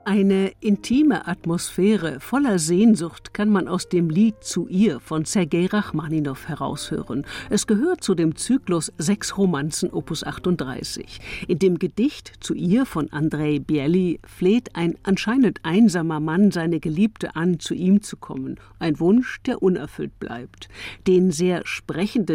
Eine intime Atmosphäre voller Sehnsucht kann man aus dem Lied Zu ihr von Sergei Rachmaninow heraushören. Es gehört zu dem Zyklus 6 Romanzen Opus 38. In dem Gedicht Zu ihr von Andrei Bely fleht ein anscheinend einsamer Mann seine Geliebte an, zu ihm zu kommen. Ein Wunsch, der unerfüllt bleibt. Den sehr sprechenden